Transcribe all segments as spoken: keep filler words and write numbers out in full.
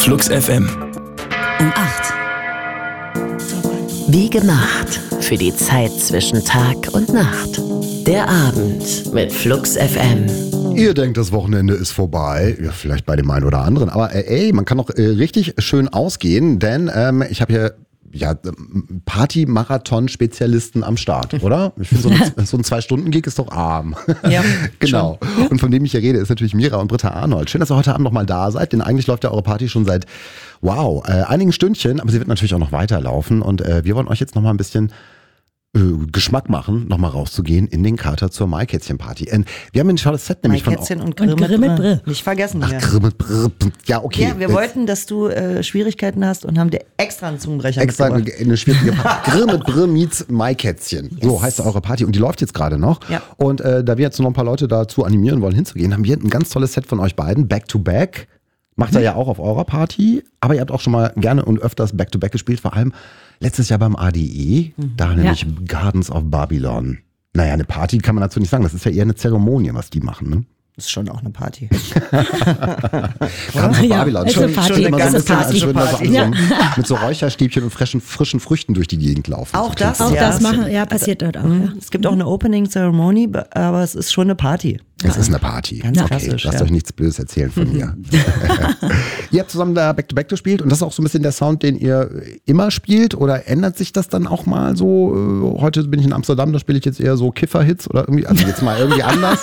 Flux F M. Um acht. Wie gemacht für die Zeit zwischen Tag und Nacht. Der Abend mit Flux F M. Ihr denkt, das Wochenende ist vorbei, ja, vielleicht bei dem einen oder anderen, aber äh, ey, man kann doch äh, richtig schön ausgehen, denn ähm, ich habe hier ja, Party-Marathon-Spezialisten am Start, oder? Ich finde, so ein, so ein Zwei-Stunden-Gig ist doch arm. Ja, genau. Schon. Und von dem ich hier rede, ist natürlich Mira und Britta Arnold. Schön, dass ihr heute Abend nochmal da seid, denn eigentlich läuft ja eure Party schon seit, wow, äh, einigen Stündchen, aber sie wird natürlich auch noch weiterlaufen und äh, wir wollen euch jetzt nochmal ein bisschen Geschmack machen, nochmal rauszugehen in den Kater zur Maikätzchen-Party. Und wir haben ein tolles Set nämlich Maikätzchen von... und Grill mit Grill Brr. Nicht vergessen Ach, hier. Grill mit Brr. Ja, okay. Ja, wir wollten, dass du äh, Schwierigkeiten hast und haben dir extra einen Zungenbrecher extra mitgebracht. Extra eine schwierige Party. Grill mit Brr meets Maikätzchen. Yes. So heißt eure Party. Und die läuft jetzt gerade noch. Ja. Und äh, da wir jetzt noch ein paar Leute dazu animieren wollen, hinzugehen, haben wir ein ganz tolles Set von euch beiden. Back to Back. Macht ihr mhm. ja auch auf eurer Party. Aber ihr habt auch schon mal gerne und öfters Back to Back gespielt. Vor allem letztes Jahr beim A D E, mhm. da nämlich ja. Gardens of Babylon. Naja, eine Party kann man dazu nicht sagen, das ist ja eher eine Zeremonie, was die machen, ne? Das ist schon auch eine Party. Gardens of ja, Babylon, schon, schon, schon immer so ein bisschen, als würden wir so, ja. so mit so Räucherstäbchen und frischen, frischen Früchten durch die Gegend laufen. Auch so das, auch ja. das machen, ja, passiert dort auch. Ja. Es gibt auch eine Opening-Zeremonie, aber es ist schon eine Party. Es ist eine Party. Ganz okay, klassisch. Lasst ja. euch nichts Böses erzählen von mir. Ihr habt zusammen da Back-to-Back gespielt und das ist auch so ein bisschen der Sound, den ihr immer spielt oder ändert sich das dann auch mal so? Heute bin ich in Amsterdam, da spiele ich jetzt eher so Kiffer-Hits oder irgendwie, also jetzt mal irgendwie anders.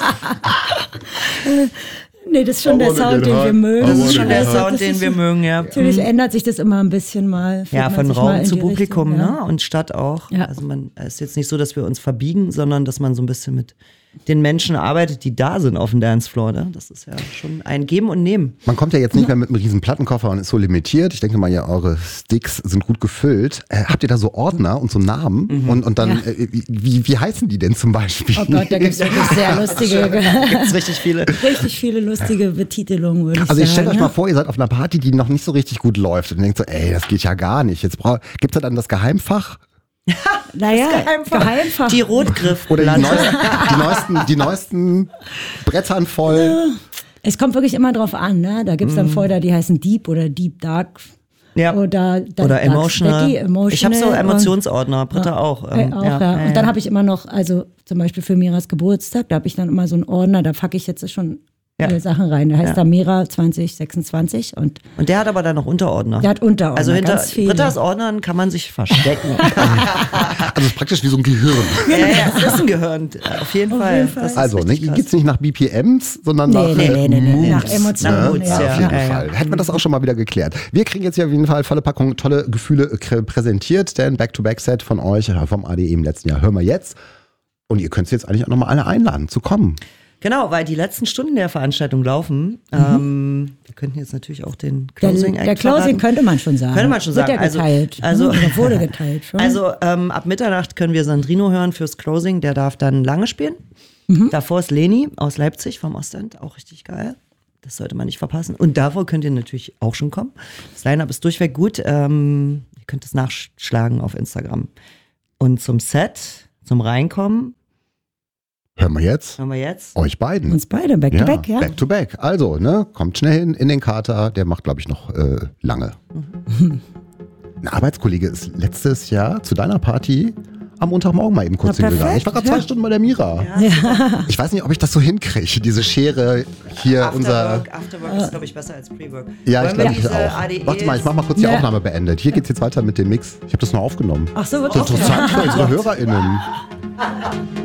Nee, das ist schon der Sound, den wir mögen. Das ist schon der Sound, den wir mögen, ja. Natürlich ändert sich das immer ein bisschen mal. Ja, von Raum zu Publikum, Richtung, ne? Und Stadt auch. Ja. Also man es ist jetzt nicht so, dass wir uns verbiegen, sondern dass man so ein bisschen mit den Menschen arbeitet, die da sind auf dem Dancefloor. Ne? Das ist ja schon ein Geben und Nehmen. Man kommt ja jetzt nicht mehr mit einem riesen Plattenkoffer und ist so limitiert. Ich denke mal, ja, eure Sticks sind gut gefüllt. Äh, habt ihr da so Ordner und so Namen? Mhm. Und, und dann, ja. äh, wie, wie heißen die denn zum Beispiel? Oh Gott, da gibt es wirklich sehr lustige. Gibt's richtig viele. Richtig viele lustige Betitelungen, würde ich also sagen. Also stellt euch ja? mal vor, ihr seid auf einer Party, die noch nicht so richtig gut läuft. Und ihr denkt so, ey, das geht ja gar nicht. Jetzt gibt es da dann das Geheimfach? Naja, Geheimfach. Geheimfach. Die Rotgriff. Oder die neuesten, die neuesten, die neuesten Brettern voll. Es kommt wirklich immer drauf an, ne? Da gibt es dann mm. Folder, die heißen Deep oder Deep Dark. Ja. Oder, oder emotional. Becky, emotional. Ich habe so Emotionsordner, Britta ja, auch. Ähm, auch ja. Ja. Und dann habe ich immer noch, also zum Beispiel für Miras Geburtstag, da habe ich dann immer so einen Ordner, da packe ich jetzt schon ja. viele Sachen rein. Der heißt ja. da Mira zwanzig sechsundzwanzig. Und, und der hat aber dann noch Unterordner. Der hat Unterordner, also hinter ganz viele. Brittas Ordnern kann man sich verstecken. Also es ist praktisch wie so ein Gehirn. Ja, ja, das ist ein Gehirn, auf jeden auf Fall. Jeden Fall. Also, ne, geht es nicht nach B P Ms, sondern nee, nach, nee, nee, nee, nee, Moods, nach Emotionen. Ne? Moods, ja, ja. auf jeden Ja, Fall. ja. Hätten wir das auch schon mal wieder geklärt. Wir kriegen jetzt hier auf jeden Fall volle Packung tolle Gefühle präsentiert, denn Back-to-Back-Set von euch vom A D E im letzten Jahr hören wir jetzt. Und ihr könnt jetzt eigentlich auch nochmal alle einladen, zu kommen. Genau, weil die letzten Stunden der Veranstaltung laufen. Mhm. Ähm, wir könnten jetzt natürlich auch den Closing Der, der Closing verraten. Könnte man schon sagen. Könnte man schon sagen. Wird ja geteilt. Also, also oder wurde geteilt schon. Also ähm, ab Mitternacht können wir Sandrino hören fürs Closing. Der darf dann lange spielen. Mhm. Davor ist Leni aus Leipzig vom Ostend. Auch richtig geil. Das sollte man nicht verpassen. Und davor könnt ihr natürlich auch schon kommen. Das Line-Up ist durchweg gut. Ähm, ihr könnt es nachschlagen auf Instagram. Und zum Set, zum Reinkommen, Hören wir jetzt? Hören wir jetzt? Euch beiden. Uns beide, back ja, to back, ja. Back to back. Also, ne, kommt schnell hin in den Kater. Der macht, glaube ich, noch äh, lange. Mhm. Ein Arbeitskollege ist letztes Jahr zu deiner Party am Montagmorgen mal eben kurz Na, hingegangen. Ich war gerade ja. zwei Stunden bei der Mira. Ja. Ja. Ich weiß nicht, ob ich das so hinkriege, diese Schere hier Afterwork, unser... Afterwork ist, glaube ich, besser als Pre-Work. Ja, Wollen ich glaube wir ich diese auch. A D Es Warte mal, ich mach mal kurz die Ja. Aufnahme beendet. Hier geht's jetzt weiter mit dem Mix. Ich habe das nur aufgenommen. Ach so, wird Das ist interessant für unsere HörerInnen.